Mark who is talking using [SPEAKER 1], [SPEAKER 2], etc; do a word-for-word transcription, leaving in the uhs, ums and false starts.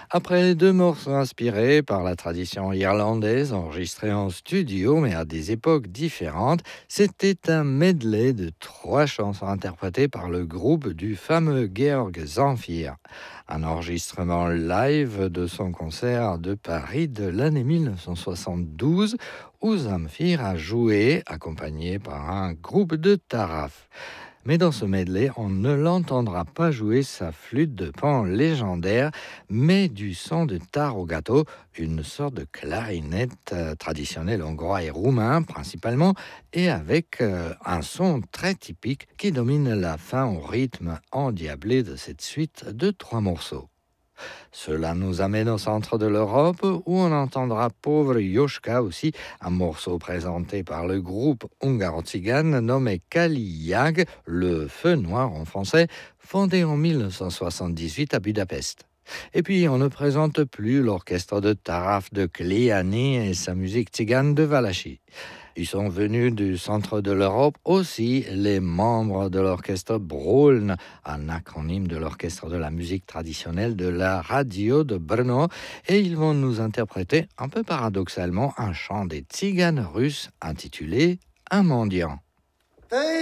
[SPEAKER 1] Après deux morceaux inspirés par la tradition irlandaise, enregistrés en studio mais à des époques différentes, c'était un medley de trois chansons interprétées par le groupe du fameux Georg Zamfir. Un enregistrement live de son concert de Paris de l'année mille neuf cent soixante-douze où Zamfir a joué, accompagné par un groupe de taraf. Mais dans ce medley, on ne l'entendra pas jouer sa flûte de pan légendaire, mais du son de tarogato, une sorte de clarinette euh, traditionnelle hongrois et roumain principalement, et avec euh, un son très typique qui domine la fin au rythme endiablé de cette suite de trois morceaux. Cela nous amène au centre de l'Europe où on entendra Pauvre Yoshka aussi, un morceau présenté par le groupe hungaro-tzigane nommé Kaliag, le feu noir en français, fondé en mille neuf cent soixante-dix-huit à Budapest. Et puis on ne présente plus l'orchestre de Taraf de Kleani et sa musique tzigane de Valachie. Ils sont venus du centre de l'Europe aussi les membres de l'orchestre Broln, un acronyme de l'orchestre de la musique traditionnelle de la radio de Brno, et ils vont nous interpréter un peu paradoxalement un chant des tziganes russes intitulé Un mendiant.